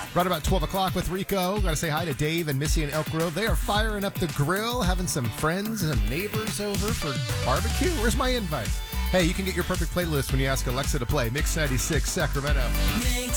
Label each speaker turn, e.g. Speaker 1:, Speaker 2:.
Speaker 1: Right about 12 o'clock with Rico. Got to say hi to Dave and Missy in Elk Grove. They are firing up the grill, having some friends and neighbors over for barbecue. Where's my invite? Hey, you can get your perfect playlist when you ask Alexa to play Mix 96 Sacramento.
Speaker 2: Mix